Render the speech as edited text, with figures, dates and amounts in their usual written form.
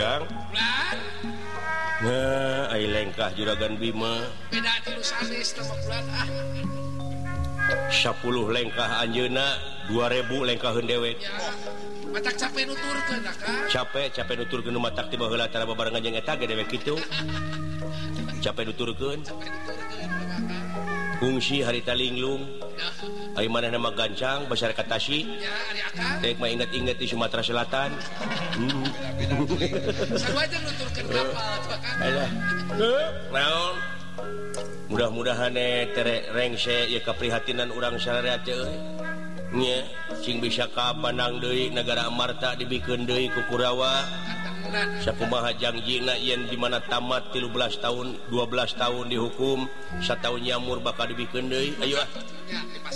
Ujang. Nah, ai lengkah Juragan Bima. Beda tilu sanes nama bulan 10 lengkah anjeuna, 2000 lengkah dewek. Ya. Matak capek nuturkeun kan. Capek nuturkeun matak tiba heula tara babarengan jeung eta ge dewek kitu. Capek nuturkeun. Fungsi harita linglung. Ai manehna mah gancang masyarakat Tasik. Ya, ari akal. Dek mah inget-inget di Sumatera Selatan. Sarua aja nuturkeun kapal coba kan. Alah. Naon? Mudah-mudahan tere rengse ieu kaprihatinan urang sararea teh euy. Nya, sing bisa kapanang deui negara Amarta dibikeun deui ku Kurawa. Sakumaha jangjina yen di mana tamat 13 tahun, 12 tahun dihukum, 1 tahun nyamur bakal dibikeun deui. Ayo ah.